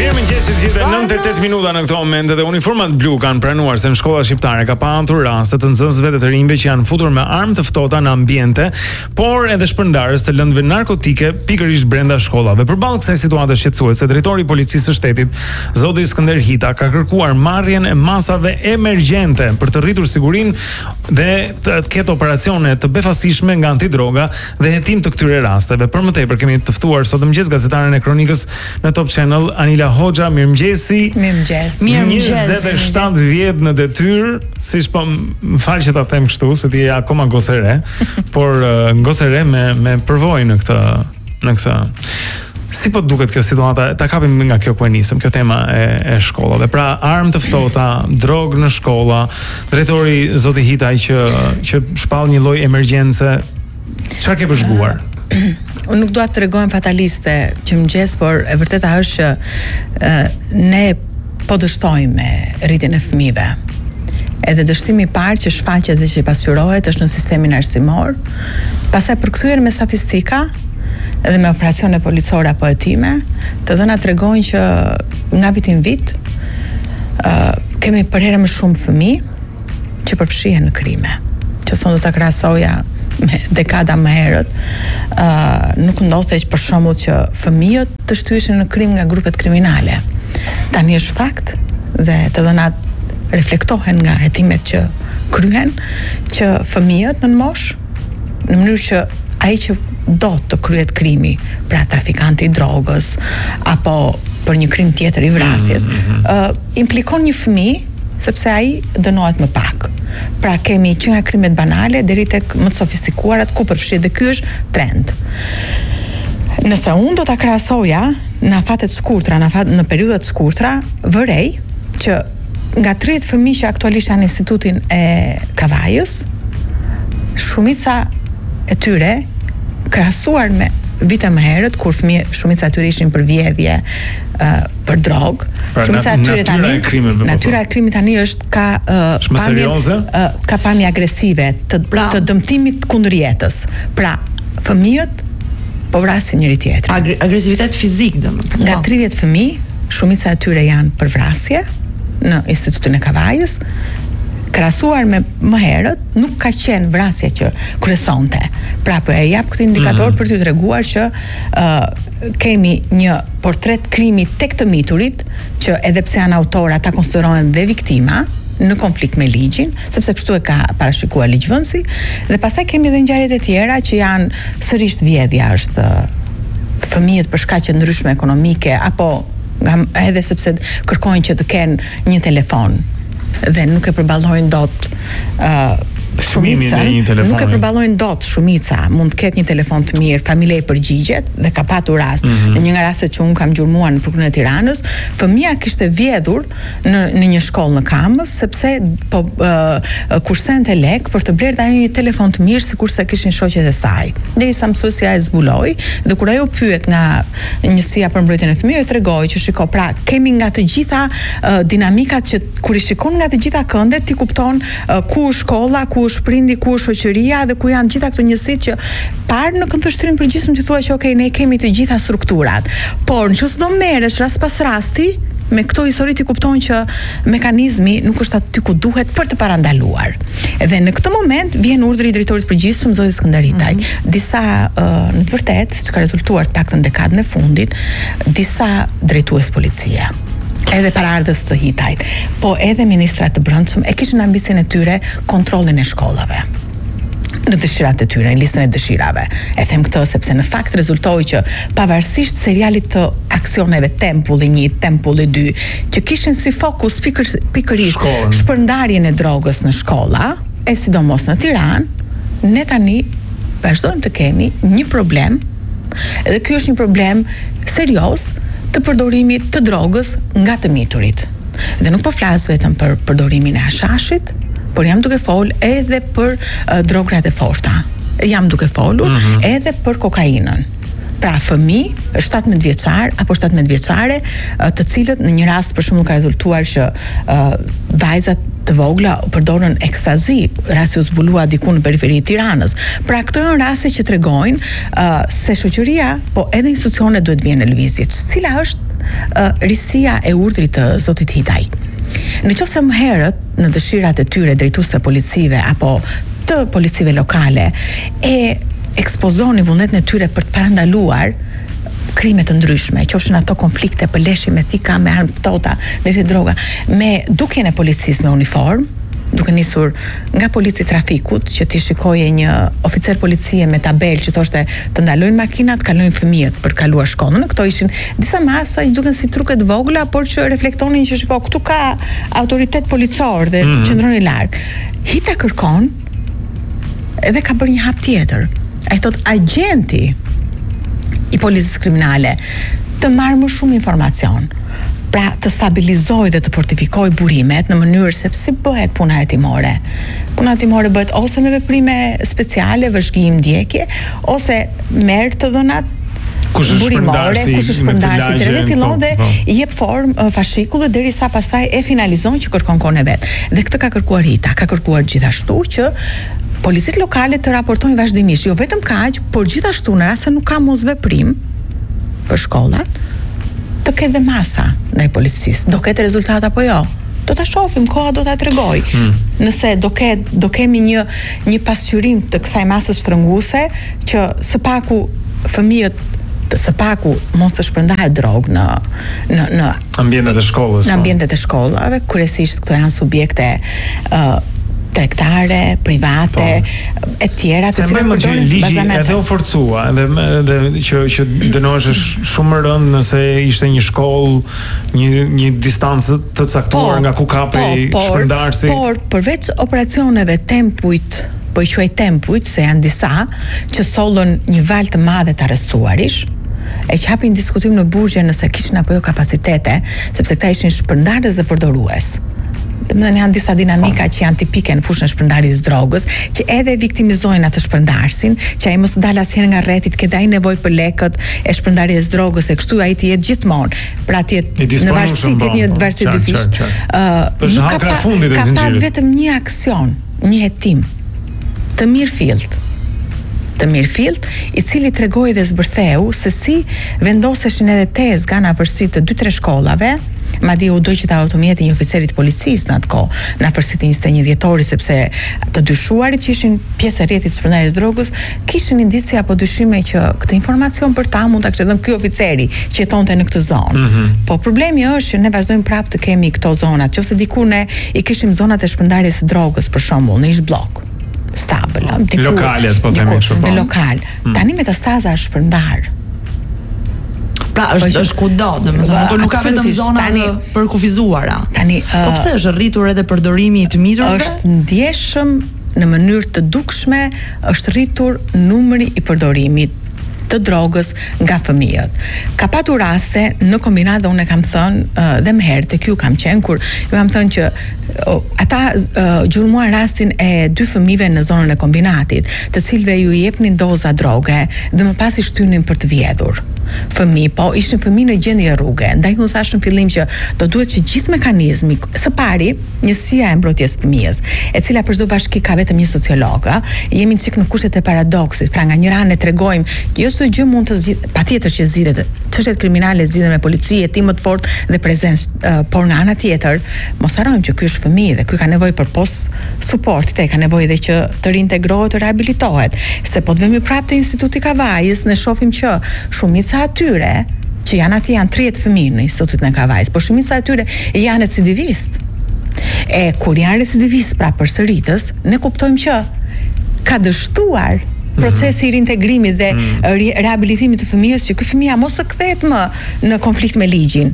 Mirëmëngjes të gjithëve, 98 minuta në këto momente dhe uniformat blu kanë pranuar se në shkolla shqiptare ka patur raste të nxënësve dhe të rinjve që janë futur me armë të ftohta në ambiente, por edhe shpërndarës të lëndëve narkotike pikërisht brenda shkollave. Përballë kësaj situate shqetësuese, drejtori i policisë së shtetit, zoti Skënder Hita, ka kërkuar marrjen e masave emergjente për të rritur sigurinë dhe të ketë operacione të befasishme nga antidroga dhe hetim të këtyre rasteve. Për më tepër kemi të ftuar sot mëngjes gazetaren e Kronikës në Top Channel, Anila Hoxha. Mirëmëngjesi. Mirëmëngjes. 27 vjet në detyrë, siç po më fal që ta them kështu, se ti je akoma gocë e re, por gocë e re me përvojë në këtë. Si po duket kjo situata? Ta kapim nga kjo ku e nisëm, kjo tema e shkollave. Pra, armë të ftohta, drogë në shkolla, drejtori zoti Hitaj që shpall një lloj emergjence. Çfarë ke vëzhguar? Unë nuk dua të tregojmë fataliste që mëngjes, por e vërteta është që ne po dështojmë me rritjen e fëmijëve. Edhe dështimi i parë që shfaqet dhe që pasqyrohet është në sistemin arsimor, pastaj përkthyer me statistika edhe me operacione policore apo hetime, të dhënat tregojnë që nga vit në vit kemi përherë më shumë fëmijë që përfshihen në krime. Që son do ta krahasoja me dekada më herët, nuk ndodhte që për shembull që fëmijët të shtyheshin në krim nga grupet kriminale. Tani është fakt dhe të dhënat reflektohen nga hetimet që kryhen, që fëmijët në moshë, në mënyrë që ai që do të kryet krimi, pra trafikanti i drogës apo për një krim tjetër i vrasjes, implikon një fëmijë sepse ai dënohet më pak. Pra kemi që nga krimet banale deri tek më të sofistikuarat ku përfshihet dhe ky është trend. Nëse unë do ta krahasoja në afate të shkurtra, në periudha të shkurtra, vërej që nga 30 fëmijë që aktualisht janë në institutin e Kavajës, shumica e tyre krahasuar me vite më herët kur shumica e tyre ishin për vjedhje, për drog. Shumica e tyre tani, natyra e krimit tani është ka pamje agresive të dëmtimit kundër jetës. Pra, fëmijët po vrasin njëri tjetrin. Agresivitet fizik, domethënë. Nga 30 fëmijë, shumica e tyre janë për vrasje në Institutin e Kavajës. Krahasuar me më herët, nuk ka qenë vrasja që kryesonte. Pra po e jap këtë indikator për t'ju treguar që kemi një portret krimi tek të miturit, që edhe pse janë autor, ata konsiderohen dhe viktima në konflikt me ligjin, sepse kështu e ka parashikuar ligjvënësi, dhe pastaj kemi edhe ngjarjet e tjera që janë sërish vjedhja, është fëmijët për shkaqe ndryshme ekonomike apo edhe sepse kërkojnë që të kenë një telefon dhe nuk e përballojnë dot shumica, nuk e përballojnë dot shumica, mund të ketë një telefon të mirë, familja i përgjigjet dhe ka patur rast. Në një nga rastet që unë kam gjurmuar në prokurorinë e Tiranës, fëmia kishte vjedhur në një shkollë në Kamës sepse po kursente lek për të blerë ajo një telefon të mirë sikurse kishin shoqet e saj. Derisa mësuesja e zbuloi dhe kur ajo pyet nga njësia për mbrojtjen e fëmijëve, tregoi që shiko, pra kemi nga të gjitha dinamikat që kur i shikon nga të gjitha këndet ti kupton ku është shkolla, ku është prindi, ku është shoqëria dhe ku janë gjitha këto njësitë që parë në këndvështrimin përgjithshëm ti thua që okay, ne kemi të gjitha strukturat. Por nëse do merresh rast pas rasti me këto histori ti kupton që mekanizmi nuk është aty ku duhet për të parandaluar. Dhe në këtë moment vjen urdhri i drejtorit përgjithshëm zotit Skënder Hitaj. Disa në të vërtetë, që ka rezultuar të paktën dekadën e fundit, disa drejtues policie, edhe paraardhës të Hitajt, po edhe ministrat të brendshëm e kishin ambicien e tyre kontrollin e shkollave. Në dëshirat e tyre, në listën e dëshirave. E them këtë sepse në fakt rezultoi që pavarësisht serialit të aksioneve Tempulli 1, Tempulli 2, që kishin si fokus pikërisht shpërndarjen e drogës në shkolla, e sidomos në Tiranë, ne tani vazhdojmë të kemi një problem, edhe ky është një problem serioz të përdorimit të drogës nga të miturit. Dhe nuk po flas vetëm për përdorimin e hashashit, por jam duke fol edhe për drograt e forta. Jam duke folur edhe për kokainën. Pra fëmijë 17 vjeçar apo 17 vjeçare, të cilët në një rast për shembull ka rezultuar që vajzat të vogla përdorën ekstazi, rasti u zbulua diku në periferi të Tiranës. Pra këto janë raste që tregojnë se shoqëria, po edhe institucionet duhet vjen në lëvizje. Cila është risia e urdhrit të zotit Hitaj. Në qoftë se më herët në dëshirat e tyre drejtuese policive apo të policive lokale e ekspozoni vullnetin e tyre për të parandaluar krime të ndryshme, qofshin ato konflikte për leshje me thika, me armë ftohta, deri droga, me dukjen e policisë me uniformë, duke nisur nga polici trafikut, që ti shikoje një oficer policie me tabel që thoshte të ndalojnë makinat, kalojnë fëmijët për të kaluar shkollën. Këto ishin disa masa që duken si truke të vogla, por që reflektonin që shiko, këtu ka autoritet policor dhe qëndroni larg. Hita kërkon edhe ka bërë një hap tjetër. Ai thot agenti i policisë kriminale të marrë më shumë informacion, pra të stabilizoj dhe të fortifikoj burimet në mënyrë se si bëhet puna hetimore. Puna hetimore bëhet ose me veprime speciale, vëzhgim, ndjekje, ose merr të dhënat burimore, kush është shpërndarësi, dhe fillon dhe i jep formë fashikullit derisa pastaj e finalizon që kërkon kohën e vet. Dhe këtë ka kërkuar Hita, ka kërkuar gjithashtu që policitë lokale të raportojnë vazhdimisht, jo vetëm kaq, por gjithashtu në rast se nuk ka mosveprim për shkollat, të ketë dhe masa ndaj policisë. Do ketë rezultat apo jo? Do ta shohim, koha do ta tregoj. Nëse do kemi një pasqyrim të kësaj masës shtrënguese që së paku fëmijët mos të shpërndahet drogë në ambientet e shkollës. Në ambientet e shkollave, kryesisht këto janë subjekte tregtare, private, e tjera të cilat përdorin bazamente. Edhe u forcua, edhe që dënohesh shumë më rënd nëse ishte një shkollë, një distancë të caktuar nga ku kapej shpërndarësi. Por përveç operacioneve tempujt, po i quaj tempujt, se janë disa që sollën një valë të madhe të arrestuarish, e që hapin diskutim në burgje nëse kishin apo jo kapacitete, sepse këta ishin shpërndarës dhe përdorues. Domethënë janë disa dinamika që janë tipike në fushën e shpërndarjes drogës, që edhe viktimizojnë atë shpërndarësin, që ai mos dal asnjëherë nga rrethit, që ai nevojë për lekët e shpërndarjes drogës, e kështu ai të jetë gjithmonë. Pra të jetë në varësi të një varësi dyfisht. Nuk ka pat vetëm një aksion, një hetim të mirëfillt, i cili tregoi dhe zbërtheu se si vendoseshin edhe tezë nga afërsitë të 2-3 shkollave. Madje u doqit automjeti një oficerit policisë në atë kohë, në afërsitë të 21 dhjetori, sepse të dyshuarit që ishin pjesë e rrjetit të shpërndarjes drogës kishin indicie apo dyshime që këtë informacion për ta mund ta kishte dhënë ky oficeri që jetonte në këtë zonë. Po problemi është që ne vazhdojmë prapë të kemi këto zonat, qofse diku ne i kishim zonat e shpërndarjes së drogës për shembull në ish blok stabil, lokalet po themi kështu. Në lokal. Tani metastazа është shpërndar. Pra është kudo, domethënë nuk ka vetëm zona për kufizuara. Tani po pse është rritur edhe përdorimi i të mirëve? Është ndjeshëm në mënyrë të dukshme, është rritur numri i përdorimit të drogës nga fëmijët. Ka patur raste në kombinat dhe unë e kam thënë dhe më herë të kjo kam qenë kur ju kam thënë që ata gjurmuan rastin e 2 fëmijëve në zonën e kombinatit, të cilëve ju jepnin doza droge dhe më pas i shtynin për të vjedhur. Fëmijë, po ishin fëmijë në gjendje rruge. Ndaj u thash në fillim që do duhet që gjithë mekanizmi, së pari, njësia e mbrojtjes fëmijës, e cila për çdo bashki ka vetëm një sociolog, jemi çik në kushtet e paradoksit. Pra nga një anë tregojmë që jo çdo gjë mund të zgjidhet, patjetër që zgjidhet. Çështjet kriminale zgjidhen me polici, hetim më të fortë dhe prezencë, por nga ana tjetër, mos harrojmë që ky është fëmijë dhe ky ka nevojë për support, ka nevojë edhe që të reintegrohet, të rehabilitohet. Se po të vemi prapë te Instituti Kavajës, ne shohim që shumica atyre që janë 30 fëmijë në Institutin e Kavajës, por shumica atyre janë recidivist. E kur janë recidivist pra përsëritës, ne kuptojmë që ka dështuar procesi i reintegrimit dhe rehabilitimit të fëmijës, që ky fëmija mos të kthehet më në konflikt me ligjin,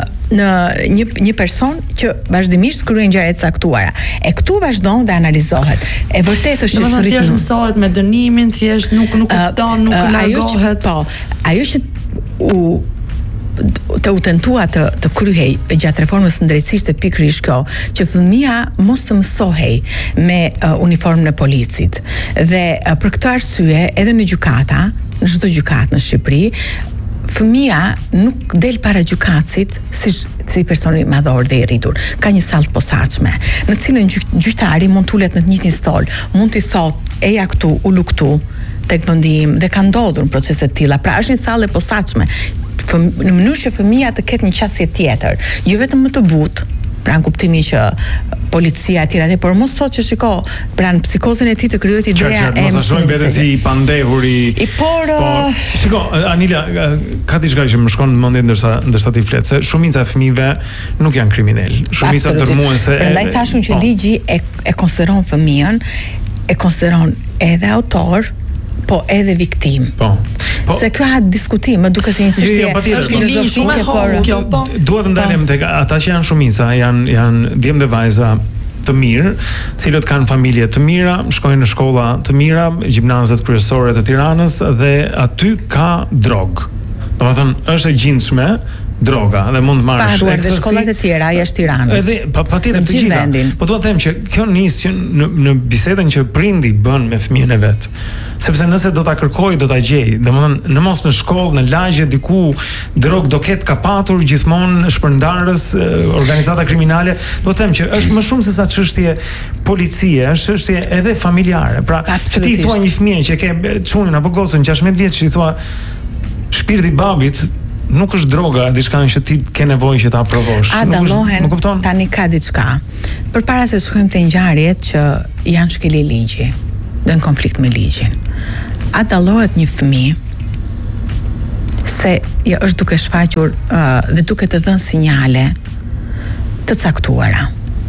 në një person që vazhdimisht kryen ngjarje të caktuara. E këtu vazhdon dhe analizohet. E vërtetë është që thjesht mësohet me dënimin, thjesht nuk kupton, nuk largohet. Ajo që u tentua të kryhej gjatë reformës së drejtësisë pikërisht kjo, që fëmia mos të mësohej me uniformën e policit. Dhe për këtë arsye, edhe në gjykata, në çdo gjykatë në Shqipëri, fëmia nuk del para gjykatësit si personi madhor dhe i rritur. Ka një sallë të posaçme, në cilën gjyqtari mund tulet në të njëjtin stol, mund t'i thotë eja këtu, ulu këtu, tek vendim, dhe ka ndodhur në procese të tilla. Pra është një sallë e posaçme në mënyrë që fëmia të ketë një qasje tjetër, jo vetëm më të butë, pra në kuptimin që policia e tjera, por mos sot që shiko, pra në psikozën e tij të krijohet ideja e mos ashojmë vetë si i pandehuri. Por shiko, Anila, ka diçka që më shkon në mendje ndërsa ti flet, se shumica e fëmijëve nuk janë kriminal. Shumica dërmuese. Prandaj thashun që ligji e konsideron fëmijën, e konsideron edhe autor, po edhe viktim. Se kjo ha diskutim, më duket si një çështje filozofike, por duhet të ndalem tek ata që janë shumica, janë djemë dhe vajza të mirë, cilët kanë familje të mira, shkojnë në shkolla të mira, gjimnazet kryesore të Tiranës, dhe aty ka drogë. Domethënë është e gjindshme droga dhe mund të marrësh edhe shkollat e tjera jashtë Tiranës. Edhe patjetër të gjitha. Po dua të them që kjo nis që në bisedën që prindi bën me fëmijën e vet. Sepse nëse do ta kërkoj, do ta gjej. Domethënë, në mos në shkollë, në lagje diku, drog do ketë kapatur gjithmonë shpërndarës, organizata kriminale. Do të them që është më shumë se sa çështje policie, është çështje edhe familjare. Pra, që ti thua një fëmijë që ke çunin apo gocën 16 vjeç, i thua shpirti babit nuk është droga, diçka që ti ke nevojë që ta provosh. A dallohen, tani ka diçka. Përpara se të shkojmë te ngjarjet që janë shkeli ligji dhe në konflikt me ligjin. A dallohet një fëmijë se është duke shfaqur dhe duke të dhënë sinjale të caktuara.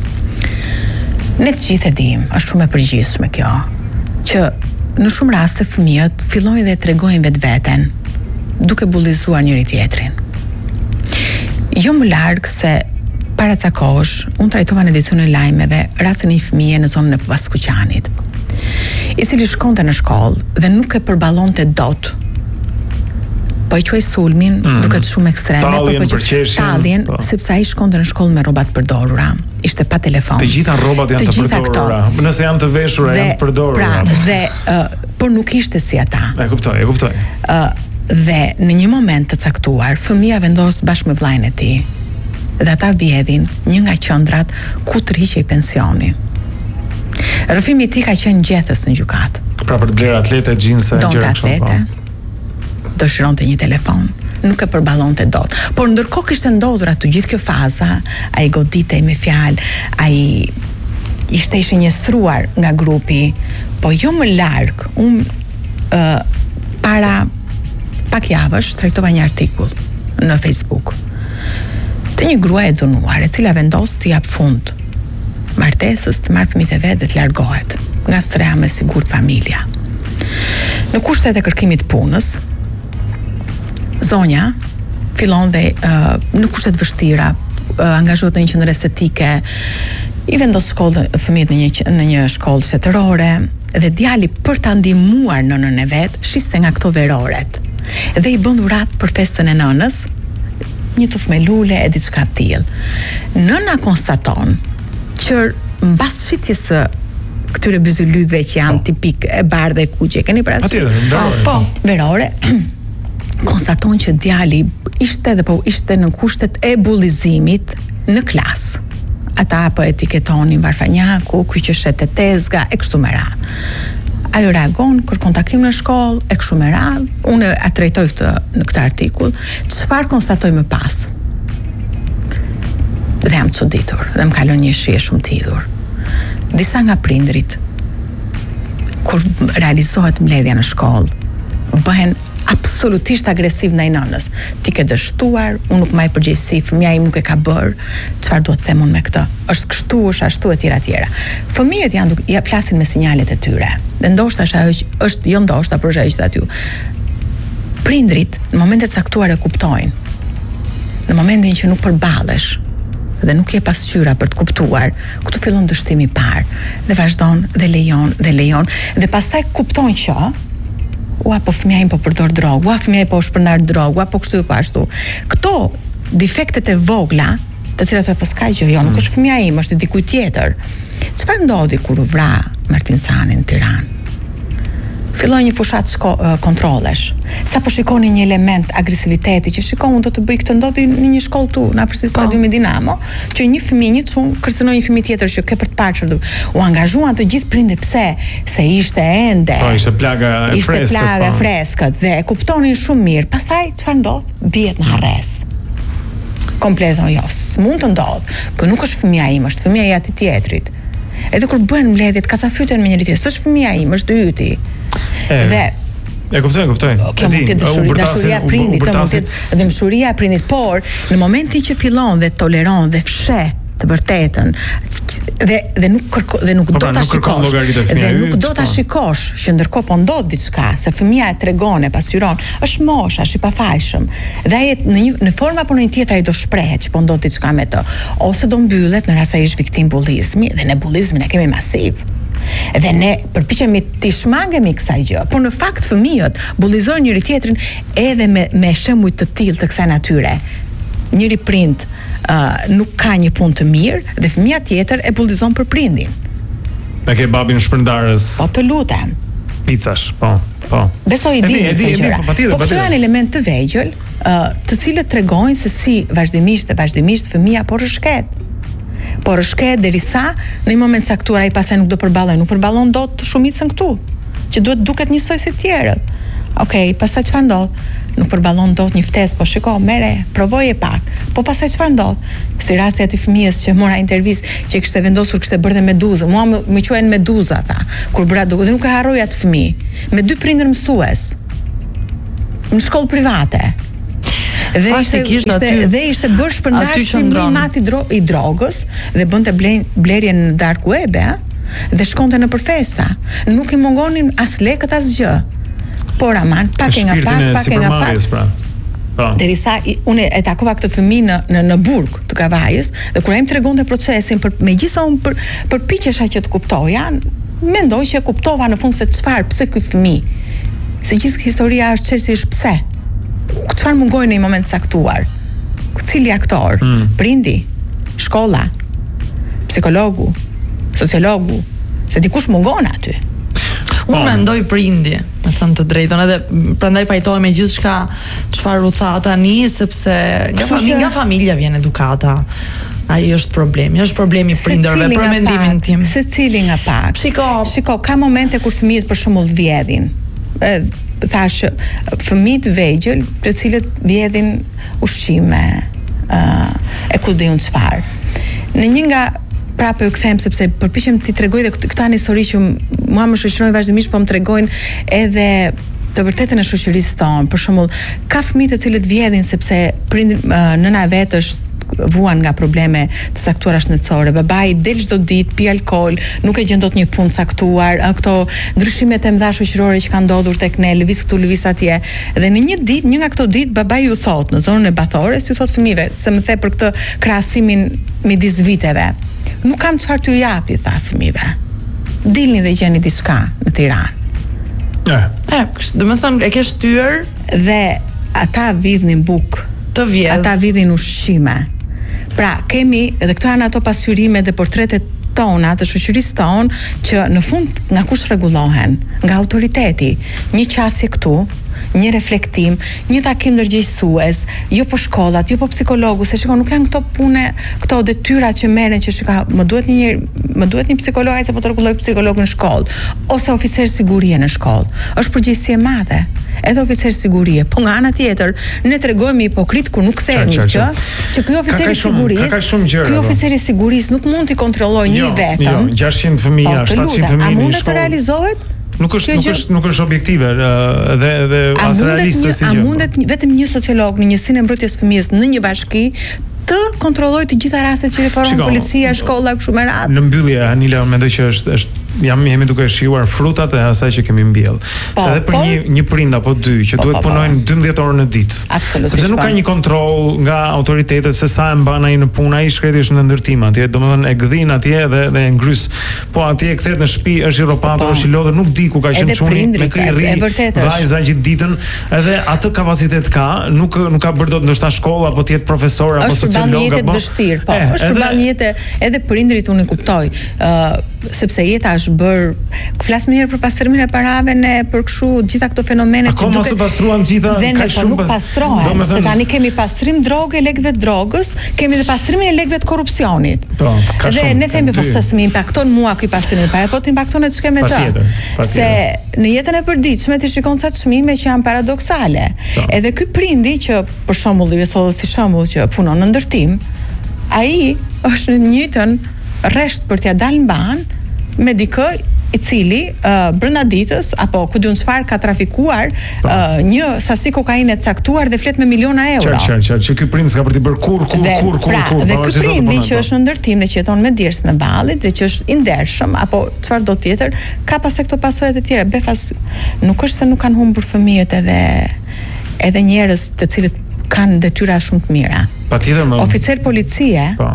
Ne të gjithë e dim, është shumë e përgjithshme kjo, që në shumë raste fëmijët fillojnë dhe tregojnë vetveten duke bullizuar njëri tjetrin. Jo më larg se para ca kohësh, unë trajtova në edicionin e lajmeve rastin e një fëmije në zonën e Paskuqanit, i cili shkonte në shkollë dhe nuk e përballonte dot. Po i quaj sulmin, duket shumë ekstreme, talljen, sepse ai shkonte në shkollë me rrobat përdorura. Ishte pa telefon. Të gjitha rrobat janë të përdorura. Nëse janë të veshura, janë të përdorura. Pra, dhe por nuk ishte si ata. E kuptoj. Dhe në një moment të caktuar, fëmia vendos bashkë me vllajën e tij. Dhe ata vjedhin një nga qendrat ku tërhiqej pensioni. Rrëfimi i tij ka qenë gjethes në gjykatë. Pra për të bler atlete, xhinse, gjëra kështu. Dëshironte një telefon, nuk e përballonte dot. Por ndërkohë kishte ndodhur aty gjithë kjo faza, ai goditej me fjalë, ai ishte i njëstruar nga grupi, po jo më larg. Para pak javësh trajtova një artikull në Facebook të një gruaje e dhunuar, e cila vendos të jap fund martesës, të marrë fëmijët e vet dhe të largohet nga streha me sigurt familja. Në kushtet e kërkimit punës, zonja fillon dhe në kushtet vështira, angazhohet në një qendër estetike, i vendos fëmijët në një shkollë shtetërore, dhe djali për ta ndihmuar nënën e vet, shiste nga këto veroret. Dhe i bën dhuratë për festën e nënës, një tufë me lule e diçka të tillë. Nëna konstaton që mbas shitjes së këtyre byzylytëve që janë tipik e bardhë e kuqe, keni parasysh? Po, verore. Konstaton që djali ishte në kushtet e bullizimit në klasë. Ata po etiketonin varfanjaku, ky që shet e tezga, e kështu me radhë. Ajo reagon, kërkon takim në shkollë, e kështu me radhë. Unë e trajtoj në këtë artikull, çfarë konstatoj më pas? Dhe jam çuditur, dhe më kalon një shije shumë të hidhur. Disa nga prindrit, kur realizohet mbledhja në shkollë, bëhen absolutisht agresiv ndaj nënës. Ti ke dështuar, unë nuk maj përgjegjësi, fëmia im nuk e ka bërë, çfarë duhet të them unë me këtë? Është kështu, është ashtu e tjera. Fëmijët ja plasin me sinjalet e tyre. Dhe ndoshta është jo ndoshta, por është ajo që aty. Prindrit në momentet caktuar e kuptojnë. Në momentin që nuk përballesh dhe nuk je pasqyra për të kuptuar, këtu fillon dështimi i parë dhe vazhdon dhe lejon dhe pastaj kupton që po fëmia im po përdor drogë, fëmia im po shpërndar drogë, po kështu po ashtu. Këto defektet e vogla, të cilat po s'ka gjë, jo, nuk është fëmia im, është dikujt tjetër. Çfarë ndodhi kur u vra Martin Cani në Tiranë? filloi një fushat kontrollesh. Sa po shikoni një element agresiviteti që shikon unë do të bëj këtë ndodhi në një shkollë tu, në afërsi stadiumit Dinamo, që një fëmijë një çun kërcënoi një fëmijë tjetër që ke për të parë u angazhuan të gjithë prindërit pse se ishte ende. Po ishte plaga e freskët. Ishte plaga e freskët dhe kuptonin shumë mirë. Pastaj çfarë ndodh? Bihet në harres. Komplet jo, s'mund të ndodh. Kë nuk është fëmia ime, është fëmia e atij tjetrit. Edhe kur bën mbledhjet, kacafyten me njëri tjetër, s'është fëmia ime, është yti. Dhe e kuptoj. Kjo mund të jetë dashuria e prindit, kjo mund të jetë dëmshuria e prindit, por në momentin që fillon dhe toleron dhe fsheh të vërtetën dhe nuk do ta shikosh dhe nuk do ta shikosh që ndërkohë po ndodh diçka se fëmia e tregon e pasqyron është mosha, është i pafajshëm dhe ai në forma apo në një tjetër ai do shprehet që po ndodh diçka me të ose do mbyllet në rast se ai është viktim bullizmi dhe ne bullizmin e kemi masiv. Dhe ne përpiqemi të shmangemi kësaj gjë, por në fakt fëmijët bullizojnë njëri tjetrin edhe me shembuj të tillë të kësaj natyre. Njëri prind nuk ka një punë të mirë dhe fëmia tjetër e bullizon për prindin. Me ke babin shpërndarës. Po të lutem. Picash, po. Besoj di këtë gjëra. Po këto janë element të vegjël, të cilët tregojnë se si vazhdimisht fëmia po rrshket. Po rrshket derisa në një moment caktuar ai pastaj nuk do përballon, nuk përballon dot shumicën këtu, që duhet duket njësoj si të tjerët. Okej, pastaj çfarë ndodh? Nuk përballon dot një ftesë, po shiko, merre, provoje pak. Po pastaj çfarë ndodh? Si rasti aty fëmijës që mora intervistë që kishte vendosur kishte bërë dhe meduzë. Mua më quajnë meduza ata. Kur bëra duke dhe nuk e harroj atë fëmijë. Me 2 prindër mësues. Në shkollë private. Dhe ishte bërë shpërndarësi i drogës dhe bënte blerje në dark web, dhe shkonte në për festa. Nuk i mungonin as lekët as gjë. Por aman, pak e nga pak. Derisa unë e takova këtë fëmijë në burg të Kavajës dhe kur ai më tregonte procesin megjithëse unë përpiqesha që të kuptoja, mendoj që e kuptova në fund se pse ky fëmijë. Se gjithë historia është çelësisht pse. Çfarë mungoi në një moment caktuar? Cili aktor? Prindi, shkolla, psikologu, sociologu, se dikush mungon aty. Unë mendoj prindi, me thënë të drejtën, edhe prandaj pajtohem me gjithçka çfarë u tha tani, sepse nga familja vjen edukata. Ai është problemi prindërve për mendimin tim. Secili nga pak. Shiko, ka momente kur fëmijët për shembull vjedhin. Thash fëmijët vegjël, të cilët vjedhin ushqime, e ku diun çfarë. Në një nga prapë u kthem sepse përpiqem ti tregoj dhe këta histori që mua më shoqërojnë vazhdimisht, po më tregojnë edhe të vërtetën e shoqërisë tonë. Për shembull, ka fëmijë të cilët vjedhin sepse nëna e vet është vuan nga probleme të caktuara shëndetësore. Babai del çdo ditë, pi alkool, nuk e gjen dot një punë caktuar, këto ndryshimet e mëdha shoqërore që kanë ndodhur tek ne, lëviz këtu, lëviz atje. Dhe në një nga këto ditë babai ju thot në zonën e Bathores, ju thot fëmijëve, se më the për këtë krahasimin midis viteve. Nuk kam çfarë t'ju japi, tha fëmijëve. Dilni dhe gjeni diçka në Tiranë. Do të thënë e ke shtyr dhe ata vidhin bukë, të vjedh. Ata vidhin ushqime. Pra, kemi edhe këto janë ato pasqyrime dhe portretet tona të shoqërisë tonë që në fund nga kush rregullohen? Nga autoriteti. Një qasje këtu, një reflektim, një takim ndërgjegjësues, jo po shkollat, jo po psikologu, se shikon nuk janë këto pune, këto detyra që merren që shika, më duhet një psikolog apo të rregulloj psikolog në shkollë, ose oficer sigurie në shkollë. Është përgjegjësi e madhe. Edhe oficer sigurie, po nga ana tjetër ne tregojmë hipokrit kur nuk themi që ky oficer i sigurisë, ky oficer i sigurisë nuk mund të kontrollojë një vetëm. 600 fëmijë, 700 fëmijë. A mund të realizohet? Nuk është objektive dhe as realiste si gjë. A mundet vetëm një sociolog në njësinë e mbrojtjes së fëmijës në një bashki të kontrolloj të gjitha rastet që referon policia, shkolla, kështu me radhë? Në mbyllje, Anila, mendoj që jemi duke shijuar frutat e asaj që kemi mbjell. Se edhe për një prind apo dy që duhet punojnë 12 orë në ditë. Sepse nuk ka një kontroll nga autoritetet se sa e mban ai në punë, ai shkreti është në ndërtim atje, domethënë e gdhin atje dhe e ngrys. Po atje e kthehet në shtëpi, është i rropatur, është i lodhur, nuk di ku ka qenë çuni, me kë i rri. Vajza gjithë ditën, edhe atë kapacitet ka, nuk ka bërë dot ndoshta shkolla apo të jetë profesor apo sociolog apo. Është vështirë, po. Është përballje jetë edhe prindrit unë e kuptoj, sepse jeta është bër, flas më herë për pastrimin e parave ne për kështu gjitha këto fenomene që duket. Akoma pastruan gjitha kaq shumë. Nuk pastrohen. Se tani kemi pastrim droge, lekëve të drogës, kemi dhe pastrimin e lekëve të korrupsionit. Po, ka shumë. Dhe ne themi po sa më impakton mua ky pastrim e parave, po të impakton edhe çka me të. Se në jetën e përditshme ti shikon ca çmime që janë paradoksale. Edhe ky prindi që për shembull i soll si shembull që punon në ndërtim, ai është në njëjtën rresht për t'ia dalë mban me dikë i cili brenda ditës apo ku diun çfarë ka trafikuar një sasi kokaine të caktuar dhe flet me miliona euro. Qartë, që ky prind s'ka për të bërë kur. Dhe ky prindi që është në ndërtim dhe që jeton me djersë në ballit dhe që është i ndershëm apo çfarë do tjetër, ka pastaj këto pasojat e tjera. Befas nuk është se nuk kanë humbur fëmijët edhe njerëz të cilët kanë detyra shumë të mira. Patjetër, oficer policie. Po.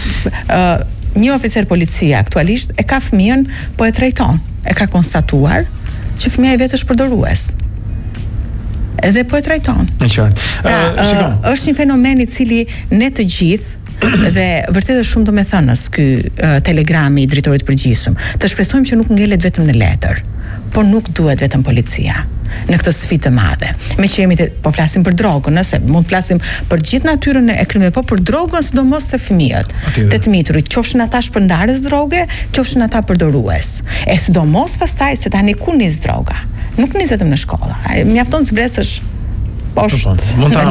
Një oficer policie aktualisht e ka fëmijën, po e trajton. E ka konstatuar që fëmia i vet është përdorues. Edhe po e trajton. Në qartë. Është një fenomen i cili ne të gjithë dhe vërtet është shumë domethënës ky telegrami i drejtorit përgjithshëm. Të shpresojmë që nuk ngelet vetëm në letër, por nuk duhet vetëm policia në këtë sfidë të madhe. Me që jemi po flasim për drogën, nëse mund të flasim për gjithë natyrën e krimit, po për drogën sidomos te fëmijët, te të miturit, qofshin ata shpërndarës droge, qofshin ata përdorues. E sidomos pastaj se tani ku nis droga? Nuk nis vetëm në shkolla. Mjafton zbresësh poshtë. Mund ta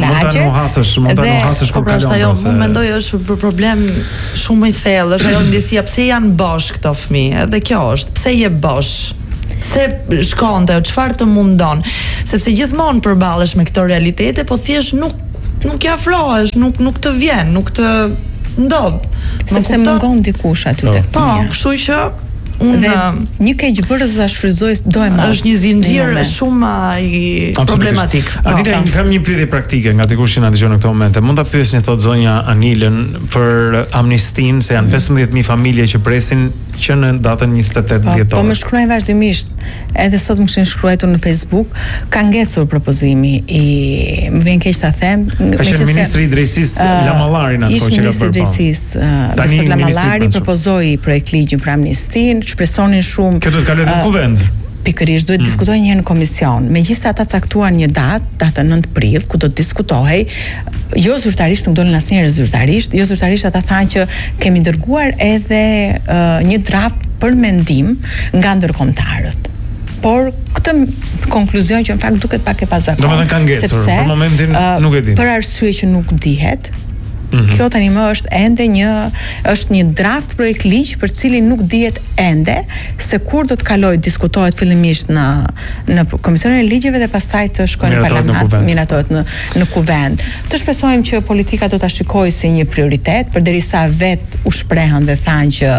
nuhasësh kur kalon. Ajo unë mendoj është për problem shumë i thellë, është ajo ndjesia pse janë bosh këto fëmijë. Edhe kjo është, pse je bosh? Se shkonte, çfarë të mundon, sepse gjithmonë përballesh me këto realitete, po thjesht nuk i afrohesh, nuk të vjen, nuk të ndodh. Sepse mungon dikush aty tek. Po, kështu që unë një keqbërës shfrytëzoj do e marr. Është një zinxhir shumë i problematik. Anila, kam një pyetje praktike nga dikush që na dëgjon në këtë moment. Mund ta pyesni thot zonja Anilën për amnistin, se janë 15.000 familje që presin që në datën 28 dhjetor. Po më shkruajnë vazhdimisht. Edhe sot më kishin shkruar në Facebook, ka ngecur propozimi më vjen keq ta them, ka qenë ministri i drejtësisë Lamallari ato që ka bërë. Ministri i drejtësisë Lamallari propozoi projekt ligjin për amnistin, shpresonin shumë. Kjo do të kalojë në kuvend. Pikërisht duhet diskutojë një herë në komision. Megjithëse ata caktuan një datë, datën 9 prill, ku do të diskutohej, jo zyrtarisht, nuk dolën asnjëherë zyrtarisht, jo zyrtarisht ata thanë që kemi dërguar edhe një draft për mendim nga ndërkombëtarët. Por këtë konkluzion që në fakt duket pak e pazakon. Domethënë kanë ngecur, për momentin nuk e di. Për arsye që nuk dihet. Kjo tani më është një draft projekt ligj për cilin nuk dihet ende se kur do të kalojë, diskutohet fillimisht në Komisionin e Ligjeve dhe pastaj të shkojë në parlament, miratohet në kuvend. Të shpresojmë që politika do ta shikojë si një prioritet, përderisa vet u shprehën dhe thanë që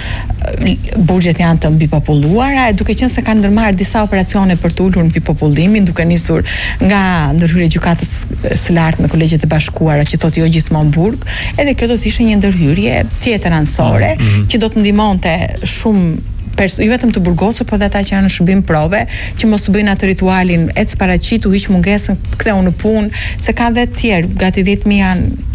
burgjet janë të mbipopulluara, duke qenë se kanë ndërmarrë disa operacione për të ulur mbipopullimin, duke nisur nga ndërhyrja e gjykatës së lartë në Kolegjet e Bashkuara që thotë jo gjithmonë burg, edhe kjo do të ishte një ndërhyrje tjetër anësore që do të ndihmonte shumë jo vetëm të burgosur, por edhe ata që janë në shërbim prove, që mos të bëjnë atë ritualin ec paraqitu, hiq mungesën, ktheu në punë, se ka dhe të tjerë, gati 10.000 janë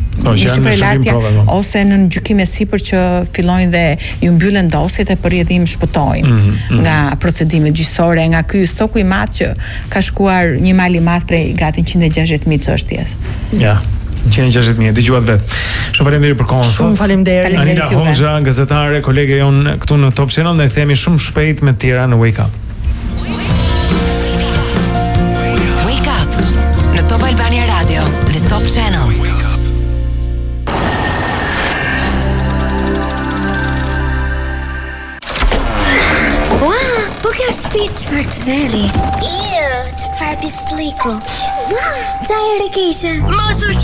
ose në gjykim e sipër që fillojnë dhe ju mbyllen dosjet e për rrjedhim shpëtojnë nga procedimet gjyqësore, nga ky stoku i madh që ka shkuar një mal i madh prej gati 160.000 çështjes. Ja. 160.000, dëgjuat vet. Shumë faleminderit për kohën. Shumë faleminderit. Anila Hoxha, gazetare, kolege jon këtu në Top Channel, ne kthehemi shumë shpejt me tjera në Wake Up. Wake Up në Top Albania Radio dhe Top Channel. Po kjo është shtëpi çfarë të veri? Çfarë pisliku? Ua, çfarë keqe? Mos